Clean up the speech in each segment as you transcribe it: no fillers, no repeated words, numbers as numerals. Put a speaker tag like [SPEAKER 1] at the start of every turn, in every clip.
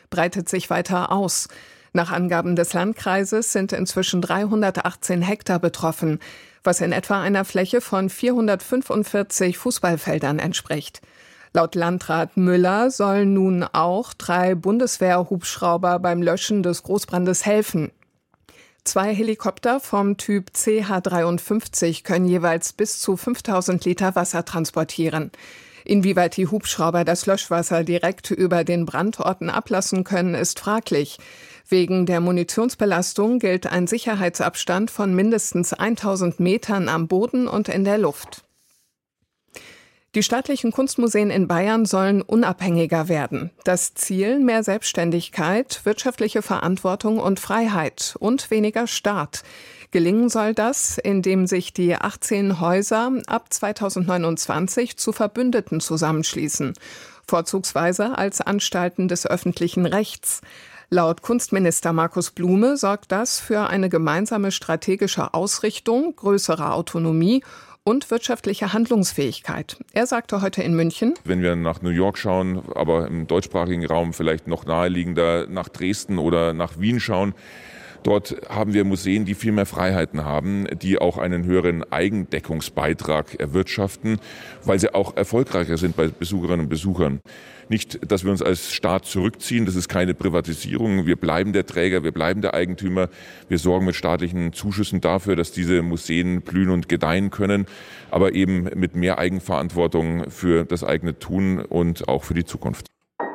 [SPEAKER 1] breitet sich weiter aus. Nach Angaben des Landkreises sind inzwischen 318 Hektar betroffen, was in etwa einer Fläche von 445 Fußballfeldern entspricht. Laut Landrat Müller sollen nun auch 3 Bundeswehr-Hubschrauber beim Löschen des Großbrandes helfen. 2 Helikopter vom Typ CH-53 können jeweils bis zu 5000 Liter Wasser transportieren. Inwieweit die Hubschrauber das Löschwasser direkt über den Brandorten ablassen können, ist fraglich. Wegen der Munitionsbelastung gilt ein Sicherheitsabstand von mindestens 1000 Metern am Boden und in der Luft. Die staatlichen Kunstmuseen in Bayern sollen unabhängiger werden. Das Ziel: mehr Selbstständigkeit, wirtschaftliche Verantwortung und Freiheit und weniger Staat. Gelingen soll das, indem sich die 18 Häuser ab 2029 zu Verbündeten zusammenschließen, vorzugsweise als Anstalten des öffentlichen Rechts. Laut Kunstminister Markus Blume sorgt das für eine gemeinsame strategische Ausrichtung, größere Autonomie und wirtschaftliche Handlungsfähigkeit. Er sagte heute in München:
[SPEAKER 2] Wenn wir nach New York schauen, aber im deutschsprachigen Raum vielleicht noch naheliegender nach Dresden oder nach Wien schauen, dort haben wir Museen, die viel mehr Freiheiten haben, die auch einen höheren Eigendeckungsbeitrag erwirtschaften, weil sie auch erfolgreicher sind bei Besucherinnen und Besuchern. Nicht, dass wir uns als Staat zurückziehen, das ist keine Privatisierung. Wir bleiben der Träger, wir bleiben der Eigentümer. Wir sorgen mit staatlichen Zuschüssen dafür, dass diese Museen blühen und gedeihen können, aber eben mit mehr Eigenverantwortung für das eigene Tun und auch für die Zukunft.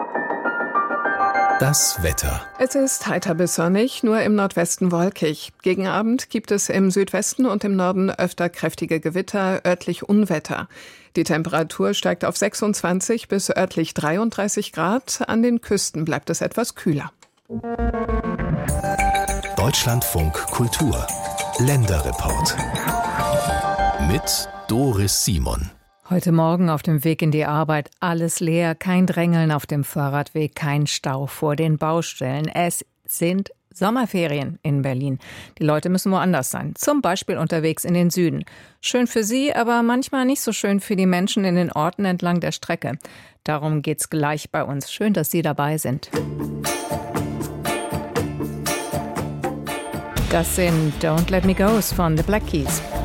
[SPEAKER 3] Das Wetter.
[SPEAKER 1] Es ist heiter bis sonnig, nur im Nordwesten wolkig. Gegen Abend gibt es im Südwesten und im Norden öfter kräftige Gewitter, örtlich Unwetter. Die Temperatur steigt auf 26 bis örtlich 33 Grad. An den Küsten bleibt es etwas kühler.
[SPEAKER 3] Deutschlandfunk Kultur. Länderreport. Mit Doris Simon.
[SPEAKER 4] Heute Morgen auf dem Weg in die Arbeit alles leer, kein Drängeln auf dem Fahrradweg, kein Stau vor den Baustellen. Es sind Sommerferien in Berlin. Die Leute müssen woanders sein, zum Beispiel unterwegs in den Süden. Schön für sie, aber manchmal nicht so schön für die Menschen in den Orten entlang der Strecke. Darum geht's gleich bei uns. Schön, dass Sie dabei sind. Das sind Don't Let Me Go's von The Black Keys.